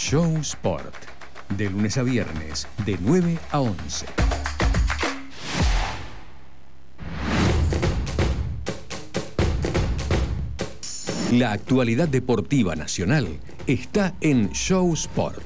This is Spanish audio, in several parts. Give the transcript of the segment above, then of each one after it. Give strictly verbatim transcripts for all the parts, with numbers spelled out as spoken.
Show Sport, de lunes a viernes, de nueve a once. La actualidad deportiva nacional está en Show Sport.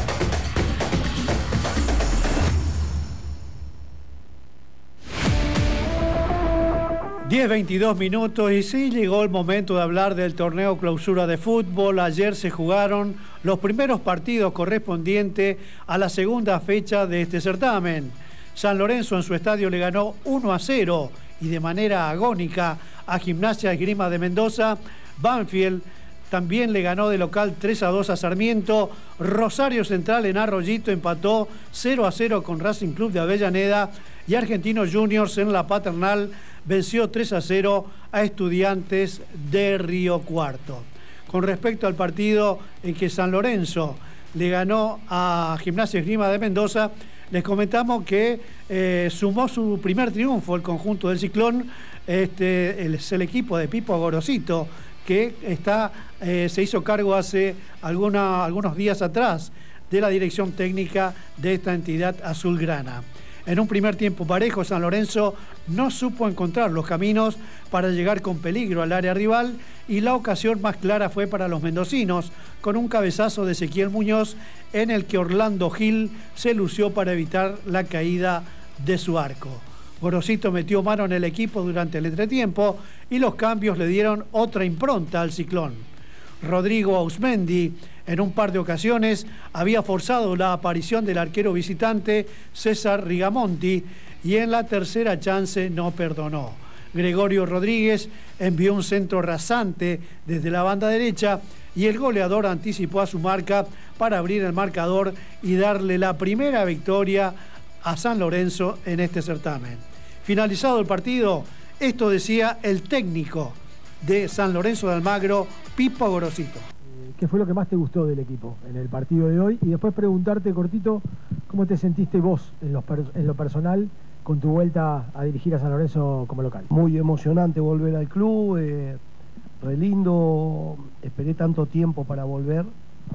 diez veintidós minutos y sí llegó el momento de hablar del torneo clausura de fútbol. Ayer se jugaron los primeros partidos correspondientes a la segunda fecha de este certamen. San Lorenzo en su estadio le ganó uno a cero y de manera agónica a Gimnasia Esgrima de Mendoza. Banfield también le ganó de local tres a dos a Sarmiento. Rosario Central en Arroyito empató cero a cero con Racing Club de Avellaneda. Y Argentinos Juniors en La Paternal venció tres a cero a Estudiantes de Río Cuarto. Con respecto al partido en que San Lorenzo le ganó a Gimnasia Esgrima de Mendoza, les comentamos que eh, sumó su primer triunfo el conjunto del Ciclón. Este, el, es el equipo de Pipo Gorosito, que está, eh, se hizo cargo hace alguna, algunos días atrás de la dirección técnica de esta entidad azulgrana. En un primer tiempo parejo, San Lorenzo no supo encontrar los caminos para llegar con peligro al área rival y la ocasión más clara fue para los mendocinos, con un cabezazo de Ezequiel Muñoz en el que Orlando Gil se lució para evitar la caída de su arco. Gorosito metió mano en el equipo durante el entretiempo y los cambios le dieron otra impronta al Ciclón. Rodrigo Ausmendi en un par de ocasiones había forzado la aparición del arquero visitante César Rigamonti y en la tercera chance no perdonó. Gregorio Rodríguez envió un centro rasante desde la banda derecha y el goleador anticipó a su marca para abrir el marcador y darle la primera victoria a San Lorenzo en este certamen. Finalizado el partido, esto decía el técnico de San Lorenzo de Almagro, Pipo Gorosito. ¿Qué fue lo que más te gustó del equipo en el partido de hoy? Y después preguntarte, cortito, ¿cómo te sentiste vos en lo, en lo personal con tu vuelta a dirigir a San Lorenzo como local? Muy emocionante volver al club, eh, re lindo, esperé tanto tiempo para volver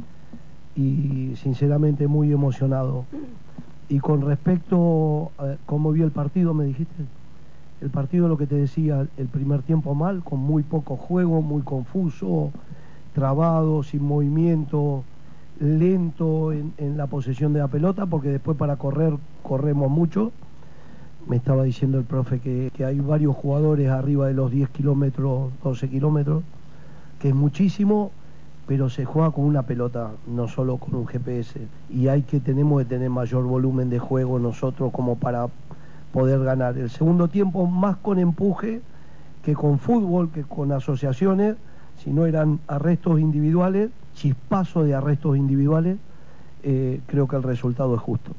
y sinceramente muy emocionado. Y con respecto a cómo vi el partido, me dijiste, el partido, lo que te decía, el primer tiempo mal, con muy poco juego, muy confuso, trabado, sin movimiento, lento en, en la posesión de la pelota, porque después para correr, corremos mucho. Me estaba diciendo el profe que, que hay varios jugadores arriba de los diez kilómetros, doce kilómetros, que es muchísimo, pero se juega con una pelota, no solo con un G P S. Y hay que, tenemos que tener mayor volumen de juego nosotros como para poder ganar. El segundo tiempo más con empuje que con fútbol, que con asociaciones, si no eran arrestos individuales, chispazos de arrestos individuales, eh, creo que el resultado es justo.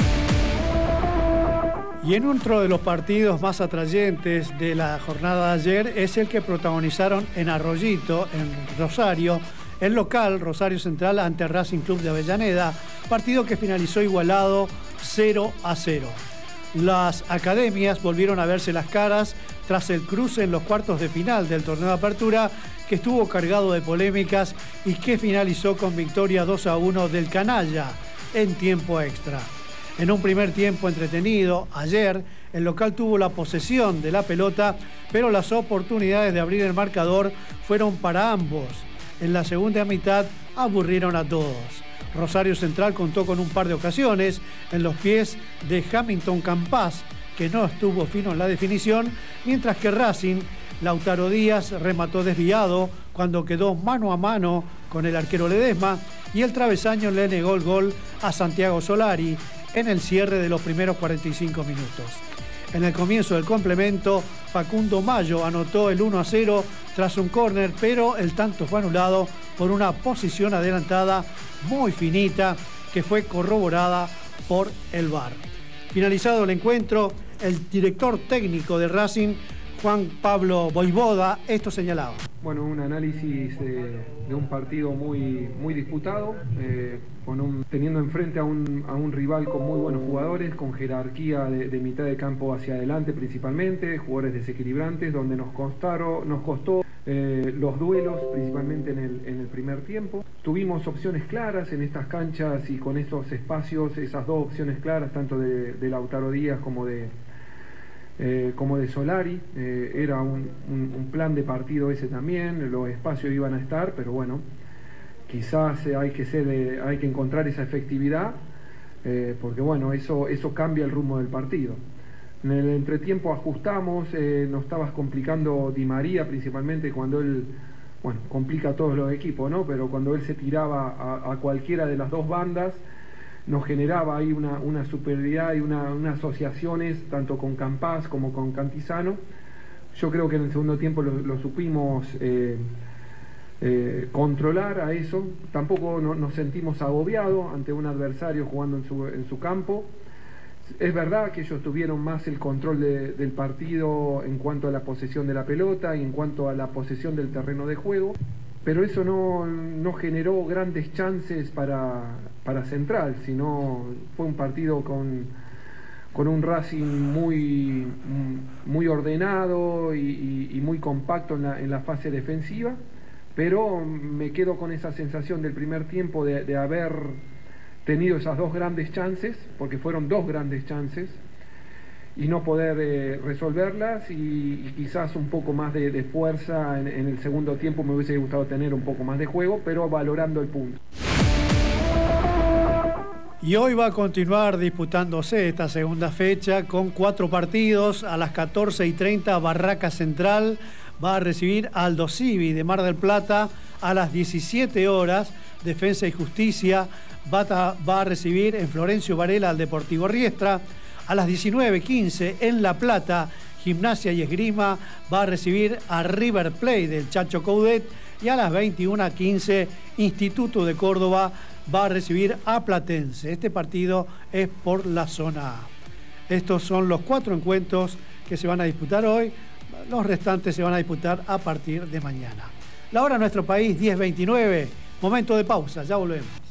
Y en otro de los partidos más atrayentes de la jornada de ayer es el que protagonizaron en Arroyito, en Rosario, el local Rosario Central ante Racing Club de Avellaneda, partido que finalizó igualado cero a cero. Las academias volvieron a verse las caras tras el cruce en los cuartos de final del torneo de apertura, que estuvo cargado de polémicas y que finalizó con victoria dos a uno del Canalla en tiempo extra. En un primer tiempo entretenido, ayer, el local tuvo la posesión de la pelota, pero las oportunidades de abrir el marcador fueron para ambos. En la segunda mitad aburrieron a todos. Rosario Central contó con un par de ocasiones en los pies de Hamilton Campás, que no estuvo fino en la definición, mientras que Racing, Lautaro Díaz remató desviado cuando quedó mano a mano con el arquero Ledesma y el travesaño le negó el gol a Santiago Solari en el cierre de los primeros cuarenta y cinco minutos. En el comienzo del complemento, Facundo Mayo anotó el uno a cero tras un córner, pero el tanto fue anulado por una posición adelantada muy finita que fue corroborada por el V A R. Finalizado el encuentro, el director técnico de Racing, Juan Pablo Voivoda, esto señalaba. Bueno, un análisis de, de un partido muy, muy disputado, eh, con un, teniendo enfrente a un, a un rival con muy buenos jugadores, con jerarquía de, de mitad de campo hacia adelante principalmente, jugadores desequilibrantes, donde nos, costaron, nos costó eh, los duelos, principalmente en el, en el primer tiempo. Tuvimos opciones claras en estas canchas y con esos espacios, esas dos opciones claras, tanto de, de Lautaro Díaz como de, eh, como de Solari. Eh, era un, un, un plan de partido ese también, los espacios iban a estar, pero bueno, quizás hay que, ser, eh, hay que encontrar esa efectividad, eh, porque bueno, eso, eso cambia el rumbo del partido. En el entretiempo ajustamos, eh, nos estabas complicando Di María principalmente cuando él, bueno, complica a todos los equipos, ¿no? Pero cuando él se tiraba a, a cualquiera de las dos bandas, nos generaba ahí una, una superioridad y una, unas asociaciones, tanto con Campaz como con Cantizano. Yo creo que en el segundo tiempo lo, lo supimos eh, eh, controlar a eso. Tampoco no, nos sentimos agobiados ante un adversario jugando en su, en su campo. Es verdad que ellos tuvieron más el control de, del partido en cuanto a la posesión de la pelota y en cuanto a la posesión del terreno de juego, pero eso no, no generó grandes chances para, para Central, sino fue un partido con, con un Racing muy, muy ordenado y, y, y muy compacto en la, en la fase defensiva, pero me quedo con esa sensación del primer tiempo de, de haber tenido esas dos grandes chances, porque fueron dos grandes chances, y no poder eh, resolverlas, y, y quizás un poco más de, de fuerza en, en el segundo tiempo. Me hubiese gustado tener un poco más de juego, pero valorando el punto. Y hoy va a continuar disputándose esta segunda fecha con cuatro partidos. A las catorce y treinta Barraca Central va a recibir a Aldo Civi de Mar del Plata. A las diecisiete horas Defensa y Justicia va a recibir en Florencio Varela al Deportivo Riestra. A las diecinueve quince en La Plata, Gimnasia y Esgrima va a recibir a River Plate del Chacho Coudet. Y a las veintiuna quince Instituto de Córdoba va a recibir a Platense. Este partido es por la zona A. Estos son los cuatro encuentros que se van a disputar hoy. Los restantes se van a disputar a partir de mañana. La hora en nuestro país, diez veintinueve. Momento de pausa, ya volvemos.